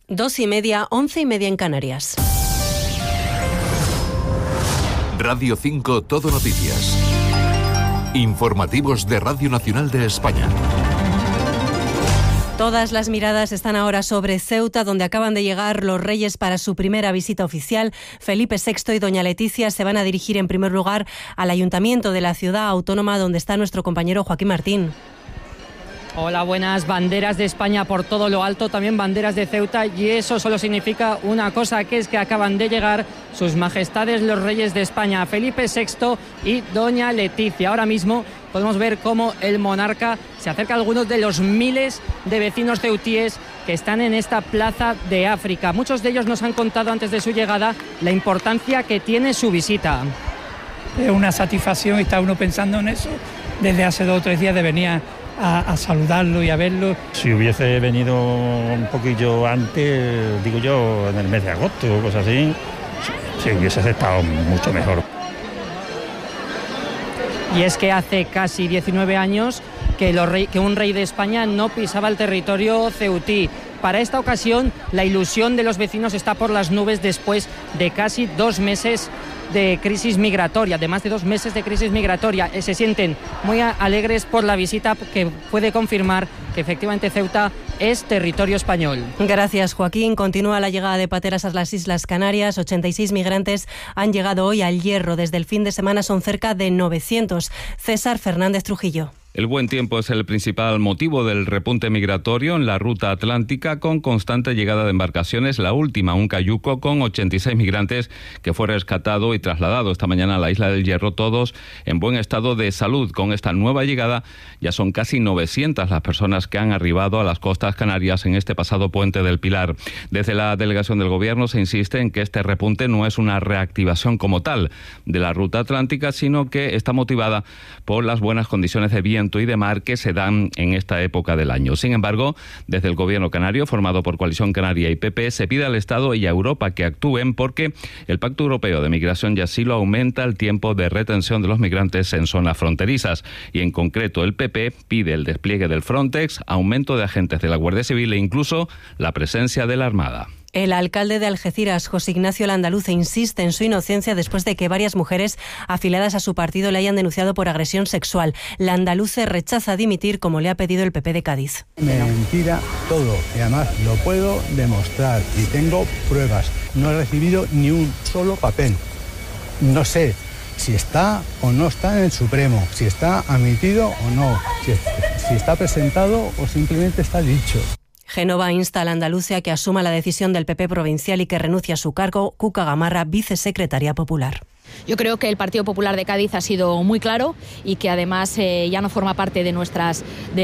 2:30, 11:30 en Canarias. Radio 5 Todo Noticias. Informativos de Radio Nacional de España. Todas las miradas están ahora sobre Ceuta, donde acaban de llegar los reyes para su primera visita oficial. Felipe VI y doña Leticia se van a dirigir en primer lugar al ayuntamiento de la ciudad autónoma, donde está nuestro compañero Joaquín Martín. Hola, buenas. Banderas de España por todo lo alto, también banderas de Ceuta, y eso solo significa una cosa, que es que acaban de llegar sus majestades los reyes de España, Felipe VI y doña Leticia. Ahora mismo podemos ver cómo el monarca se acerca a algunos de los miles de vecinos ceutíes que están en esta plaza de África. Muchos de ellos nos han contado antes de su llegada la importancia que tiene su visita. Es una satisfacción, está uno pensando en eso desde hace 2 o 3 días de venir a saludarlo y a verlo. Si hubiese venido un poquillo antes, digo yo, en el mes de agosto o cosas así, sí hubiese estado mucho mejor. Y es que hace casi 19 años que un rey de España no pisaba el territorio ceutí. Para esta ocasión, la ilusión de los vecinos está por las nubes después de casi 2 meses de crisis migratoria, de más de 2 meses de crisis migratoria. Se sienten muy alegres por la visita, que puede confirmar que efectivamente Ceuta es territorio español. Gracias, Joaquín. Continúa la llegada de pateras a las Islas Canarias. 86 migrantes han llegado hoy al Hierro. Desde el fin de semana son cerca de 900. César Fernández Trujillo. El buen tiempo es el principal motivo del repunte migratorio en la ruta atlántica, con constante llegada de embarcaciones. La última, un cayuco con 86 migrantes, que fue rescatado y trasladado esta mañana a la isla del Hierro, todos en buen estado de salud. Con esta nueva llegada ya son casi 900 las personas que han arribado a las costas canarias en este pasado puente del Pilar. Desde la delegación del Gobierno se insiste en que este repunte no es una reactivación como tal de la ruta atlántica, sino que está motivada por las buenas condiciones de viento y de mar que se dan en esta época del año. Sin embargo, desde el Gobierno canario, formado por Coalición Canaria y PP, se pide al Estado y a Europa que actúen, porque el Pacto Europeo de Migración y Asilo aumenta el tiempo de retención de los migrantes en zonas fronterizas, y en concreto el PP pide el despliegue del Frontex, aumento de agentes de la Guardia Civil e incluso la presencia de la Armada. El alcalde de Algeciras, José Ignacio Landaluce, insiste en su inocencia después de que varias mujeres afiliadas a su partido le hayan denunciado por agresión sexual. Landaluce rechaza dimitir, como le ha pedido el PP de Cádiz. Mentira todo, y además lo puedo demostrar y tengo pruebas. No he recibido ni un solo papel. No sé si está o no está en el Supremo, si está admitido o no, si está presentado o simplemente está dicho. Génova insta a Landaluce a que asuma la decisión del PP provincial y que renuncie a su cargo. Cuca Gamarra, vicesecretaria popular. Yo creo que el Partido Popular de Cádiz ha sido muy claro y que además ya no forma parte de nuestras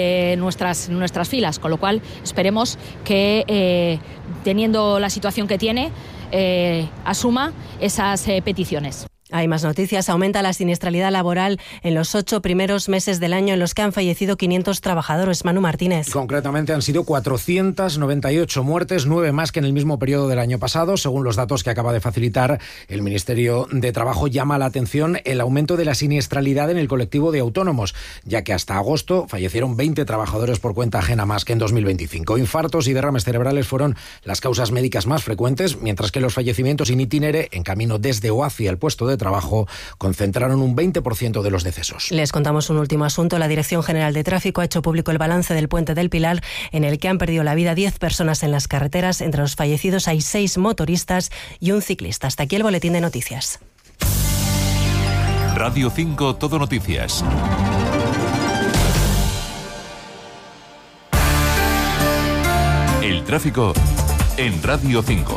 filas, con lo cual esperemos que, teniendo la situación que tiene, asuma esas peticiones. Hay más noticias. Aumenta la siniestralidad laboral en los 8 primeros meses del año, en los que han fallecido 500 trabajadores. Manu Martínez. Concretamente han sido 498 muertes, 9 más que en el mismo periodo del año pasado. Según los datos que acaba de facilitar el Ministerio de Trabajo, llama la atención el aumento de la siniestralidad en el colectivo de autónomos, ya que hasta agosto fallecieron 20 trabajadores por cuenta ajena más que en 2025. Infartos y derrames cerebrales fueron las causas médicas más frecuentes, mientras que los fallecimientos in itinere, en camino desde o hacia el puesto de trabajo, concentraron un 20% de los decesos. Les contamos un último asunto. La Dirección General de Tráfico ha hecho público el balance del puente del Pilar, en el que han perdido la vida 10 personas en las carreteras. Entre los fallecidos hay 6 motoristas y un ciclista. Hasta aquí el boletín de noticias. Radio 5 Todo Noticias. El tráfico en Radio 5.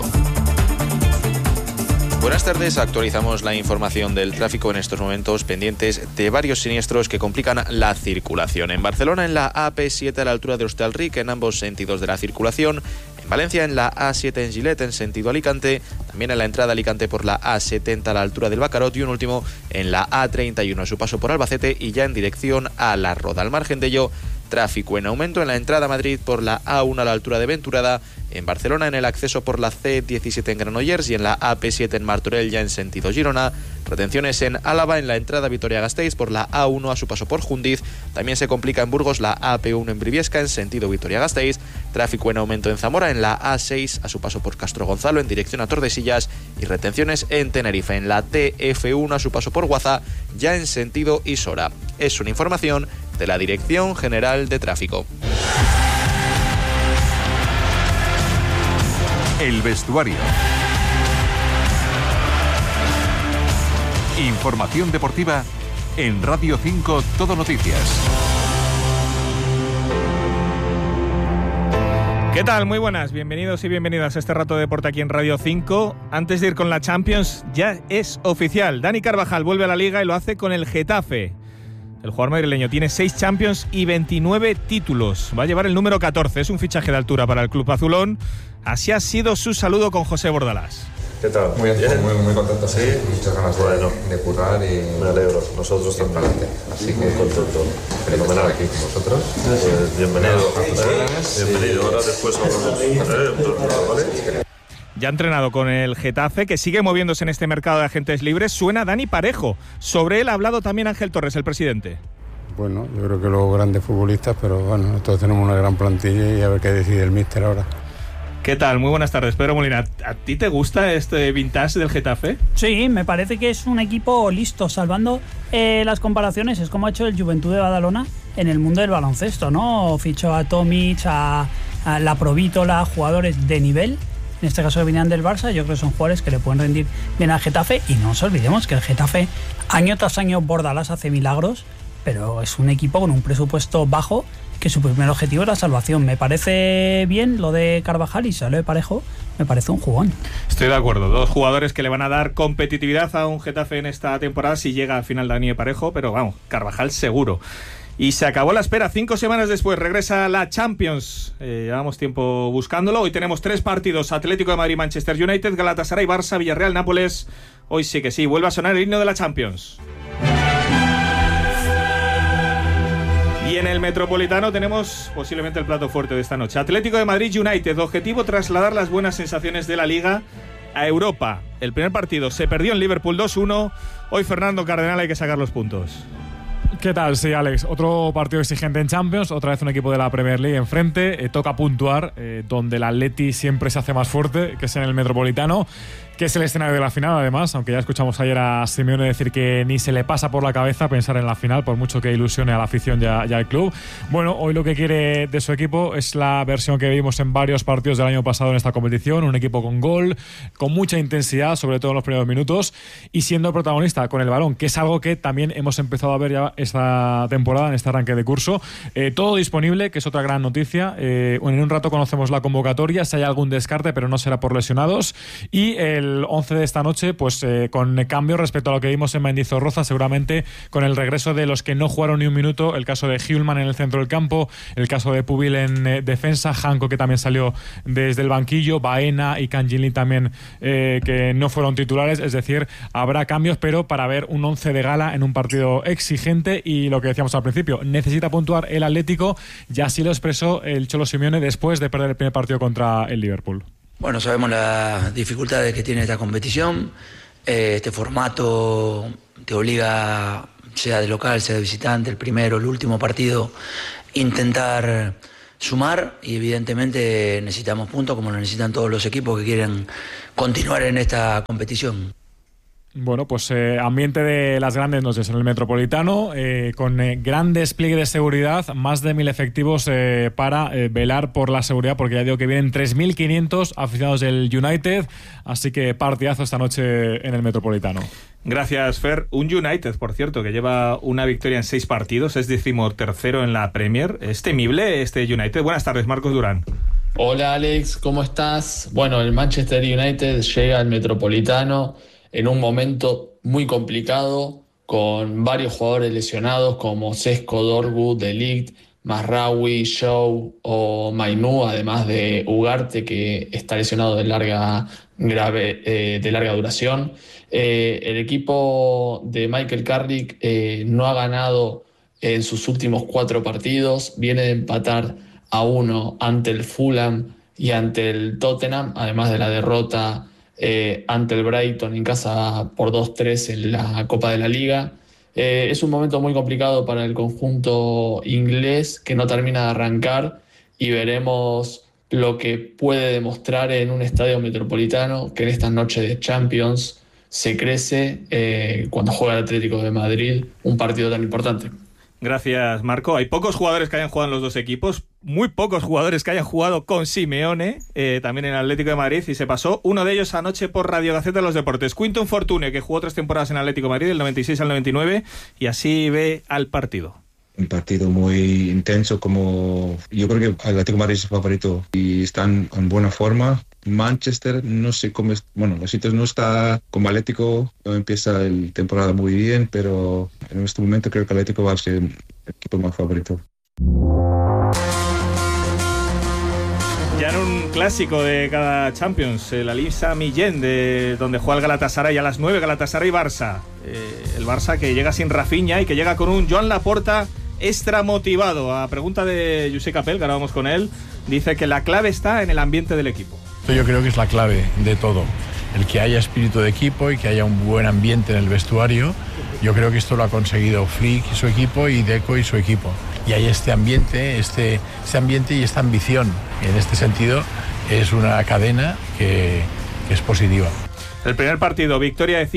Buenas tardes, actualizamos la información del tráfico en estos momentos, pendientes de varios siniestros que complican la circulación. En Barcelona, en la AP7 a la altura de Hostalric, en ambos sentidos de la circulación. En Valencia, en la A7 en Gilet, en sentido Alicante. También en la entrada a Alicante por la A70 a la altura del Bacarot. Y un último en la A31 a su paso por Albacete y ya en dirección a La Roda. Al margen de ello, Tráfico en aumento en la entrada a Madrid por la A1 a la altura de Venturada, en Barcelona en el acceso por la C17 en Granollers y en la AP7 en Martorell ya en sentido Girona. Retenciones en Álava en la entrada a Vitoria-Gasteiz por la A1 a su paso por Jundiz. También se complica en Burgos la AP1 en Briviesca en sentido Vitoria-Gasteiz. Tráfico en aumento en Zamora en la A6 a su paso por Castro Gonzalo en dirección a Tordesillas y retenciones en Tenerife en la TF1 a su paso por Guaza ya en sentido Isora. Es una información de la Dirección General de Tráfico. El vestuario. Información deportiva en Radio 5 Todo Noticias. ¿Qué tal? Muy buenas, bienvenidos y bienvenidas a este rato de deporte aquí en Radio 5. Antes de ir con la Champions, ya es oficial. Dani Carvajal vuelve a la Liga y lo hace con el Getafe. El jugador madrileño tiene 6 Champions y 29 títulos. Va a llevar el número 14, es un fichaje de altura para el club azulón. Así ha sido su saludo con José Bordalás. ¿Qué tal? Muy bien, muy contento, sí. Muchas ganas de currar y me alegro. Nosotros también. Así que muy contento. Fenomenal aquí con vosotros. Bienvenido. Bienvenido. Ahora después hablamos. Ya ha entrenado con el Getafe, que sigue moviéndose en este mercado de agentes libres. Suena Dani Parejo. Sobre él ha hablado también Ángel Torres, el presidente. Bueno, yo creo que los grandes futbolistas, pero bueno, nosotros tenemos una gran plantilla y a ver qué decide el míster ahora. ¿Qué tal? Muy buenas tardes, Pedro Molina. ¿A ti te gusta este vintage del Getafe? Sí, me parece que es un equipo listo, salvando las comparaciones. Es como ha hecho el Juventud de Badalona en el mundo del baloncesto, ¿no? Fichó a Tomic, a la Provítola, jugadores de nivel. En este caso venían del Barça. Yo creo que son jugadores que le pueden rendir bien al Getafe. Y no nos olvidemos que el Getafe, año tras año, Bordalás hace milagros, pero es un equipo con un presupuesto bajo, que su primer objetivo es la salvación. Me parece bien lo de Carvajal y sale de Parejo, me parece un jugón. Estoy de acuerdo, 2 jugadores que le van a dar competitividad a un Getafe en esta temporada si llega al final Dani Parejo, pero vamos, Carvajal seguro. Y se acabó la espera, 5 semanas después regresa la Champions. Llevamos tiempo buscándolo. Hoy tenemos 3 partidos: Atlético de Madrid, Manchester United, Galatasaray, Barça, Villarreal, Nápoles. Hoy sí que sí, vuelve a sonar el himno de la Champions. Y en el Metropolitano tenemos posiblemente el plato fuerte de esta noche. Atlético de Madrid United. Objetivo: trasladar las buenas sensaciones de la Liga a Europa. El primer partido se perdió en Liverpool 2-1. Hoy Fernando Cardenal hay que sacar los puntos. ¿Qué tal? Sí, Alex. Otro partido exigente en Champions. Otra vez un equipo de la Premier League enfrente. Toca puntuar donde el Atleti siempre se hace más fuerte, que es en el Metropolitano, que es el escenario de la final, además, aunque ya escuchamos ayer a Simeone decir que ni se le pasa por la cabeza pensar en la final, por mucho que ilusione a la afición ya al club. Bueno, hoy lo que quiere de su equipo es la versión que vimos en varios partidos del año pasado en esta competición, un equipo con gol, con mucha intensidad, sobre todo en los primeros minutos, y siendo protagonista con el balón, que es algo que también hemos empezado a ver ya esta temporada, en este arranque de curso. Todo disponible, que es otra gran noticia. En un rato conocemos la convocatoria, si hay algún descarte, pero no será por lesionados, y el 11 de esta noche, pues con cambio respecto a lo que vimos en Mendizorroza, seguramente con el regreso de los que no jugaron ni un minuto, el caso de Hjulman en el centro del campo, el caso de Pubil en defensa, Janko, que también salió desde el banquillo, Baena y Canjinli también, que no fueron titulares. Es decir, habrá cambios, pero para ver un 11 de gala en un partido exigente. Y lo que decíamos al principio, necesita puntuar el Atlético, y así lo expresó el Cholo Simeone después de perder el primer partido contra el Liverpool. Bueno, sabemos las dificultades que tiene esta competición. Este formato te obliga, sea de local, sea de visitante, el primero, el último partido, intentar sumar, y evidentemente necesitamos puntos, como lo necesitan todos los equipos que quieren continuar en esta competición. Bueno, pues ambiente de las grandes noches en el Metropolitano, con gran despliegue de seguridad, más de 1.000 efectivos para velar por la seguridad, porque ya digo que vienen 3.500 aficionados del United, así que partidazo esta noche en el Metropolitano. Gracias, Fer. Un United, por cierto, que lleva una victoria en 6 partidos, es 13º en la Premier. ¿Es temible este United? Buenas tardes, Marcos Durán. Hola, Alex, ¿cómo estás? Bueno, el Manchester United llega al Metropolitano en un momento muy complicado, con varios jugadores lesionados como Sesco, Dorgu, De Ligt, Mazraoui, Shaw o Mainú, además de Ugarte, que está lesionado de larga duración. El equipo de Michael Carrick no ha ganado en sus últimos 4 partidos, viene de empatar a 1 ante el Fulham y ante el Tottenham, además de la derrota ante el Brighton en casa por 2-3 en la Copa de la Liga. Es un momento muy complicado para el conjunto inglés que no termina de arrancar, y veremos lo que puede demostrar en un estadio metropolitano que en esta noche de Champions se crece cuando juega el Atlético de Madrid, un partido tan importante. Gracias, Marco. Hay pocos jugadores que hayan jugado en los dos equipos, muy pocos jugadores que hayan jugado con Simeone, también en el Atlético de Madrid, y se pasó uno de ellos anoche por Radio Gaceta de los Deportes. Quinton Fortune, que jugó 3 temporadas en Atlético de Madrid, del 96 al 99, y así ve al partido. Un partido muy intenso, como yo creo que el Atlético de Madrid es el favorito y están en buena forma. Manchester, no sé cómo es, bueno, la situación no está como Atlético, no empieza la temporada muy bien, pero en este momento creo que el Atlético va a ser el equipo más favorito. Ya en un clásico de cada Champions, el Alisa Millén, de donde juega el Galatasaray a las 9, Galatasaray-Barça. El Barça que llega sin Rafinha y que llega con un Joan Laporta extra motivado. A pregunta de Josep Capel, que ahora vamos con él, dice que la clave está en el ambiente del equipo. Yo creo que es la clave de todo, el que haya espíritu de equipo y que haya un buen ambiente en el vestuario. Yo creo que esto lo ha conseguido Flick y su equipo y Deco y su equipo. Y hay este ambiente, este ambiente y esta ambición. Y en este sentido es una cadena que es positiva. El primer partido, victoria de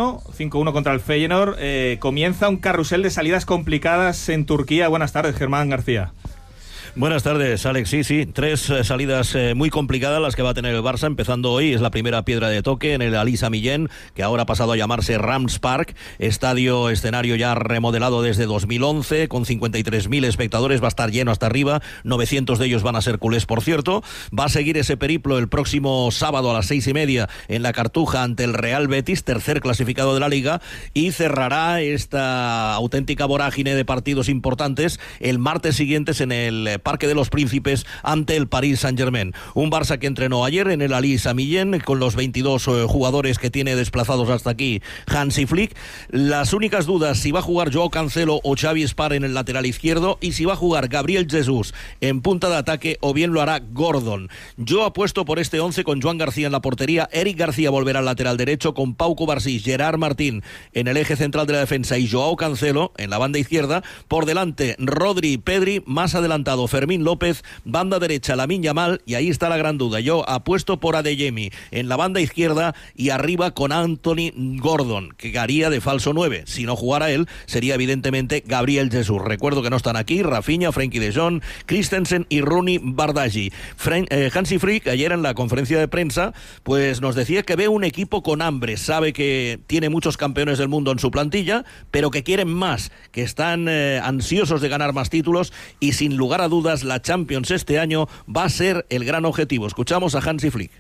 5-1 contra el Feyenoord. Comienza un carrusel de salidas complicadas en Turquía. Buenas tardes, Germán García. Buenas tardes, Alex. Sí, 3 salidas muy complicadas las que va a tener el Barça, empezando hoy. Es la primera piedra de toque en el Alisa Millén, que ahora ha pasado a llamarse Rams Park, escenario ya remodelado desde 2011, con 53.000 espectadores, va a estar lleno hasta arriba, 900 de ellos van a ser culés, por cierto. Va a seguir ese periplo el próximo sábado a las 6:30 en la Cartuja ante el Real Betis, tercer clasificado de la Liga, y cerrará esta auténtica vorágine de partidos importantes el martes siguientes en el Parque de los Príncipes ante el Paris Saint-Germain. Un Barça que entrenó ayer en el Alisa Millén con los 22 jugadores que tiene desplazados hasta aquí Hansi Flick. Las únicas dudas, si va a jugar Joao Cancelo o Xavi Spar en el lateral izquierdo, y si va a jugar Gabriel Jesús en punta de ataque o bien lo hará Gordon. Yo apuesto por este 11 con Joan García en la portería, Eric García volverá al lateral derecho con Pau Covarsí, Gerard Martín en el eje central de la defensa y Joao Cancelo en la banda izquierda. Por delante Rodri y Pedri, más adelantado Fermín López, banda derecha Lamine Yamal, y ahí está la gran duda. Yo apuesto por Adeyemi en la banda izquierda y arriba con Anthony Gordon, que haría de falso 9. Si no jugara él, sería evidentemente Gabriel Jesús. Recuerdo que no están aquí Rafinha, Frenkie de Jong, Christensen y Rooney Bardghji. Hansi Flick ayer en la conferencia de prensa pues nos decía que ve un equipo con hambre, sabe que tiene muchos campeones del mundo en su plantilla, pero que quieren más, que están ansiosos de ganar más títulos, y sin lugar a dudas la Champions este año va a ser el gran objetivo. Escuchamos a Hansi Flick.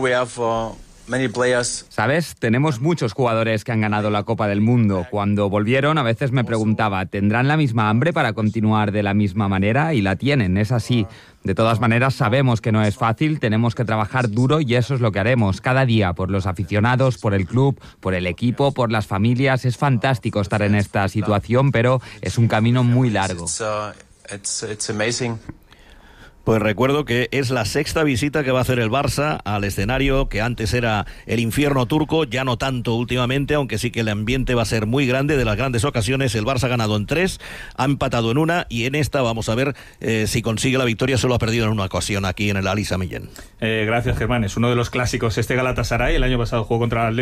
¿Sabes? Tenemos muchos jugadores que han ganado la Copa del Mundo. Cuando volvieron, a veces me preguntaba, ¿tendrán la misma hambre para continuar de la misma manera? Y la tienen, es así. De todas maneras, sabemos que no es fácil, tenemos que trabajar duro y eso es lo que haremos cada día, por los aficionados, por el club, por el equipo, por las familias. Es fantástico estar en esta situación, pero es un camino muy largo. It's amazing. Pues recuerdo que es la 6ª visita que va a hacer el Barça al escenario que antes era el infierno turco, ya no tanto últimamente, aunque sí que el ambiente va a ser muy grande. De las grandes ocasiones el Barça ha ganado en 3, ha empatado en 1 y en esta vamos a ver si consigue la victoria. Solo ha perdido en una ocasión aquí en el Alisa Millén. Gracias, Germán. Es uno de los clásicos este Galatasaray. El año pasado jugó contra el Atlético